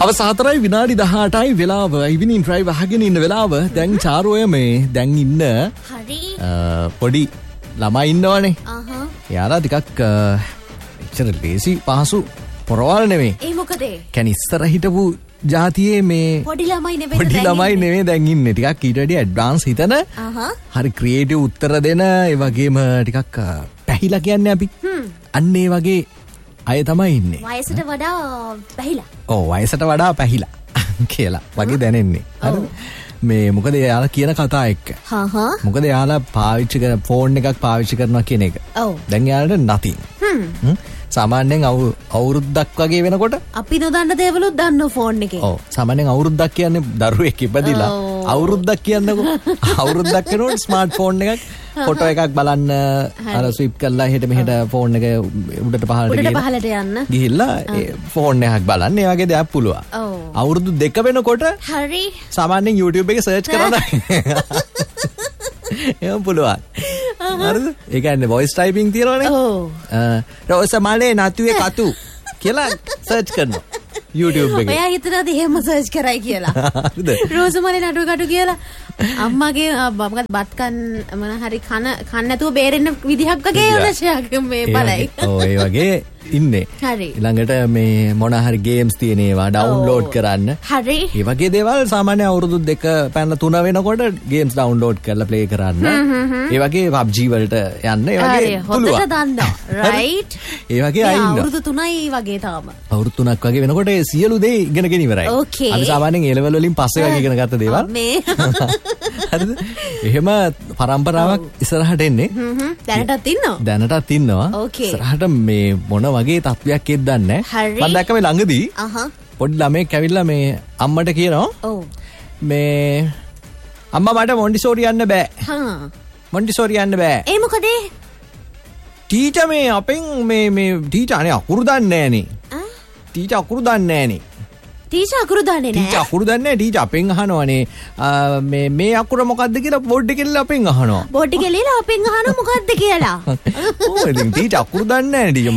හවස 4යි විනාඩි 18යි වෙලාව. ඉවිනින් ඩ්‍රයිව් අහගෙන ඉන්න වෙලාව. දැන් චාරුවය මේ දැන් ඉන්න හරි පොඩි ළමයි ඉන්නවනේ. එයාලා ටිකක් එච්චර ලේසි පහසු පොරවල් නෙමෙයි. ඒ මොකද? කියන්නේ ඉස්සර හිටපු ජාතියේ මේ පොඩි ළමයි නෙමෙයි දැන් ඉන්නේ. ටිකක් ඊට වඩා ඇඩ්වාන්ස් හිතන හරි ක්‍රියේටිව් උත්තර දෙන ඒ වගේම ටිකක් පැහිලා කියන්නේ අපි. අන්න ඒ වගේ අය තමයි ඉන්නේ. වයසට වඩා පැහිලා. ඔව් වයසට වඩා පැහිලා කියලා වගේ දැනෙන්නේ. හරිද? මේ මොකද එයාලා කියන කතා එක්ක. මොකද එයාලා පාවිච්චි කරන ෆෝන් එකක් පාවිච්චි කරනවා කියන එක. දැන් එයාලට nothing. සාමාන්‍යයෙන් අවුරුද්දක් වගේ වෙනකොට අපි නොදන්න දේවලුත් දන්න ෆෝන් එකේ. ඔව් සාමාන්‍යයෙන් අවුරුද්දක් කියන්නේ දරුවෙක් ඉපදිලා අවුරුද්දක් කියන්නකො අවුරුද්දක් වෙනකොට ස්මාර්ට් ෆෝන් එකක් ෆොටෝ එකක් බලන්න අර ස්විප් කරලා එහෙට මෙහෙට ෆෝන් එක උඩට පහළට යන්න ගිහිල්ලා ෆෝන් එකක් බලන්න ඒ වගේ දෙයක් පුළුවන්. අවුරුදු 2 වෙනකොට හරි සාමාන්‍යයෙන් YouTube එකේ සර්ච් කරලා එහෙම පුළුවන්. හරිද? ඒ කියන්නේ voice typing තියෙනවනේ. රෝසමලේ නතුවේ කතු කියලා සර්ච් කරනවා YouTube එකේ. ඔයා හිතනද එහෙම සර්ච් කරයි කියලා? හරිද? රෝසමලේ නතුවේ කතු කියලා අම්මගේ මොකද බත් කන්න මොන හරි කන්න නැතුව බේරෙන්න විදිහක් වගේ යෝදශයක් මේ බලයි. ඔව් ඒ වගේ ඉන්නේ. හරි. ඊළඟට මේ මොන හරි ගේම්ස් තියෙන ඒවා ඩවුන්ලෝඩ් කරන්න. හරි. ඒ වගේ දේවල් සාමාන්‍ය අවුරුදු 2 පැන 3 වෙනකොට ගේම්ස් ඩවුන්ලෝඩ් කරලා ප්ලේ කරන්න. ඒ වගේ PUBG වලට යන්න ඒ වගේ පුළුවන්. හොඳට දන්නවා. රයිට්. ඒ වගේ අය ඉන්නවා. අවුරුදු 3යි වගේ තාම. අවුරුදු 3ක් වගේ වෙනකොට ඒ සියලු දේ ඉගෙනගෙන ඉවරයි. අපි සාමාන්‍යයෙන් A level වලින් පස්සේ වගේ ඉගෙන ගත්ත දේවල්. මේ හරිද? එහෙම පරම්පරාවක් ඉස්සරහට එන්නේ. දැනටත් ඉන්නවා. ඉස්සරහට මේ මොන වගේ තත්වයක් එද්ද දන්නේ නැහැ. මම දැක්ක මේ ළඟදී පොඩි ළමෙක් ඇවිල්ලා මේ අම්මට කියනවා මේ අම්මා මට මොන්ටිසෝරි යන්න බෑ. මොන්ටිසෝරි යන්න බෑ. ඒ මොකද? ටීචර් මේ අපෙන් මේ ටීචර් අනේ අකුරු දන්නේ නෑනේ. ටීචර් අකුරු දන්නේ නෑනේ. ටීචර් අකුරු දන්නේ නෑ. ටීචර් අකුරු දන්නේ නෑ. ටීචර් අපෙන් අහනවනේ මේ අකුර මොකද්ද කියලා බෝඩ් එකේ ලියලා අපෙන් අහනවා. බෝඩ් එකේ ලියලා අපෙන් අහනවා මොකද්ද කියලා. ඔව් ඉතින් ටීචර් අකුරු දන්නේ නෑ ටීචර්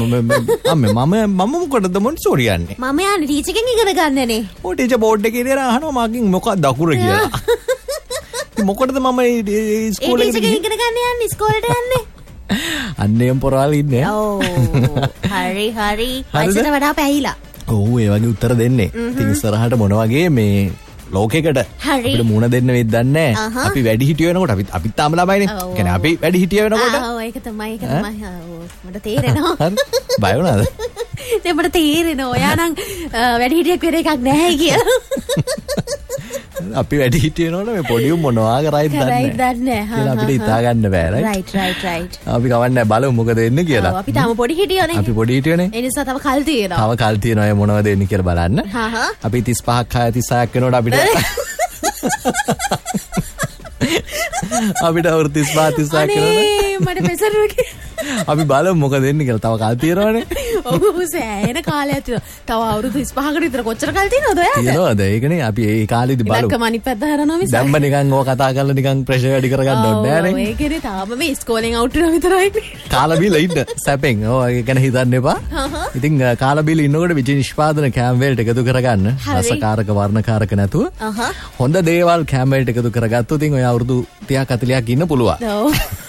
මම මොකටද මොන්ටිසෝරි යන්නේ. මම යන්නේ ටීචර් කෙන් ඉගෙන ගන්නනේ. ඔව් ටීචර් බෝඩ් එකේ ලියලා අහනවා මගෙන් මොකක්ද අකුර කියලා. මොකටද මම ඉස්කෝලේ ඉගෙන ගන්න යන්නේ ඉස්කෝලේට යන්නේ. අන්නේම පොරාල ඉන්නේ. ඔව් හරි වයසට වඩා පැහිලා. ඔව් ඒ වගේ උත්තර දෙන්නේ. ඉතින් ඉස්සරහට මොන වගේ මේ ලෝකයකට අපිට මුණ දෙන්න වෙයිද දන්නේ නැහැ. අපි වැඩි හිටිය වෙනකොට අපිත් තාම ළමයිනේ. කියන්නේ අපි වැඩි හිටිය වෙනකොට ඔව් ඒක තමයි මට තේරෙනවා. බය වුණාද? දැන් මට තේරෙනවා. ඔයා නම් වැඩි හිටියෙක් වෙන එකක් නැහැ කියලා. අපි වැඩි හිටිය වෙනකොට මේ පොඩි උන් මොනවා කරයිද දන්නේ නැහැ. කියලා අපිට හිතා ගන්න බෑ. රයිට්. අපි කවන්නේ බලමු මොකද වෙන්නේ කියලා. අපි තාම පොඩි හිටියනේ. අපි පොඩි හිටියනේ. ඒ නිසා තව කල් තියෙනවා. තව කල් තියෙනවා ඒ මොනවද වෙන්නේ කියලා බලන්න. අපි 35ක් 36ක් වෙනකොට අපිට අවුරුදු 35 36ක් වෙනකොට මට මෙසරුවගේ අපි බලමු මොකද වෙන්නේ කියලා. තව කල් තියෙනවනේ. ඔව් සෑහෙන කාලයක් තියෙනවා. තව අවුරුදු 35කට විතර කොච්චර කල් තියෙනවද ඔයාලට? තියෙනවද? ඒකනේ අපි ඒ කාලෙදි බලමු. ලක්කම අනිත් පැත්ත හරනවා මිස. දැම්ම නිකන් ඕක කතා කරලා නිකන් ප්‍රෙෂර් වැඩි කරගන්න ඕනේ නෑනේ. ඔව් ඒකනේ තාම මේ ඉස්කෝලෙන් අවුට් වෙනවා විතරයි. කාලා බීලා ඉන්න සැපෙන්. ඔව් ඒක ගැන හිතන්න එපා. ඉතින් කාලා බීලා ඉන්නකොට විජේ නිෂ්පාදන කැම් වලට එකතු කරගන්න. රසකාරක වර්ණකාරක නැතුව. හොඳ දේවල් කැම් වලට එකතු කරගත්තොත් ඉතින් ඔය අවුරුදු 30ක් 40ක් ඉන්න පුළුවන්. ඔව්.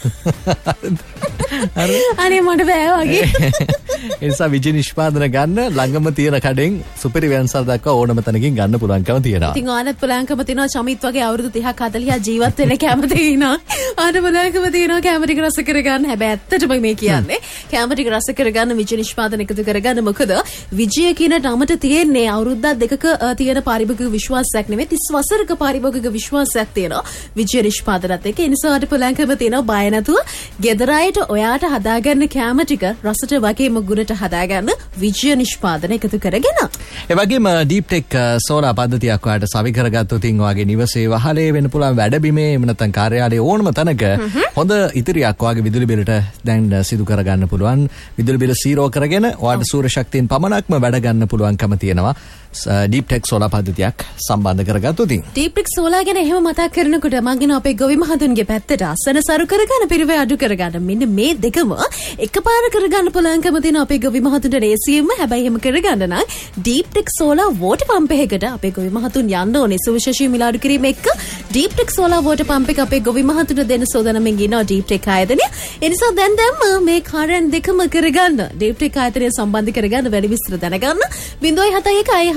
අනේ මට බෑ වගේ. ඒ නිසා විජේ නිෂ්පාදන ගන්න ළඟම තියෙන කඩෙන් සුපිරි වෙනසක් දක්වා ඕනම තැනකින් ගන්න පුළුවන්කම තියෙනවා. ඉතින් ආනත් පුළුවන්කම තියෙනවා චමිත් වගේ අවුරුදු 30ක් 40ක් ජීවත් වෙන්න කැමති ඉනවා. ආනත් පුළුවන්කම තියෙනවා කැම ටික රස කරගන්න. හැබැයි ඇත්තටම මේ කියන්නේ කැම ටික රස කරගන්න විජේ නිෂ්පාදන එකතු කරගන්න. මොකද විජය කියන නමට තියෙන්නේ අවුරුද්දක් දෙකක තියෙන පාරිභෝගික විශ්වාසයක් නෙවෙයි 30 වසරක පාරිභෝගික විශ්වාසයක් තියෙනවා විජය නිෂ්පාදනත් එක්ක. ඒ නිසා ආනත් පුළුවන්කම තියෙනවා බය නැතුව ගෙදර අයට ඔයාට හදාගන්න කැම ටික රසට වගේම ගුණට හදාගන්න විජය නිෂ්පාදන එකතු කරගෙන. ඒ වගේම ඩීප් ටෙක් සෝලාර් පද්ධතියක් ඔයාලට සවි කරගත්තොත් ඔයාගේ නිවසේ වහලේ වෙන්න පුළුවන් වැඩබිමේ එහෙම නැත්නම් කාර්යාලයේ ඕනම තැනක හොඳ ඉතිරියක් ඔයාගේ විදුලි බිලට දැන් සිදු කරගන්න පුළුවන්. විදුලි බිල 0 කරගෙන ඔයාට සූර්ය ශක්තියෙන් පමණක්ම වැඩ ගන්න පුළුවන්කම තියෙනවා. ඩීප් ටෙක් සෝලා පද්ධතියක් සම්බන්ධ කරගත්තොත් ඩීප් ටෙක් සෝලා ගැන එහෙම මතක් කරනකොට මම කියන අපේ ගොවි මහතුන්ගේ පැත්තට අසන සරු කරගන්න පිරිවේ අඩු කරගන්න මෙන්න මේ දෙකම එකපාර කරගන්න පුළුවන්කම තියෙන අපේ ගොවි මහතුන්ට රේසියෙම හැබැයි එහෙම කරගන්න නම් deep tech solar water pump එකකට අපේ ගොවි මහතුන් යන්න ඕනේ සුවිශේෂී මිල අඩු කිරීම එක්ක deep tech solar water pump එක අපේ ගොවි මහතුන්ට දෙන්න සෝදානම්ෙන් ඉන්නවා ඩීප් ටෙක් ආයතනය ඒ නිසා දැන් මේ කාර්යයන් දෙකම කරගන්න ඩීප් ටෙක් ආයතනය සම්බන්ධ කරගන්න වැඩි විස්තර දැනගන්න 071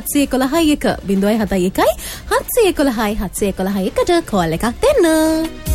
711 711 1 071 711 711 1ට කෝල් එකක් දෙන්න.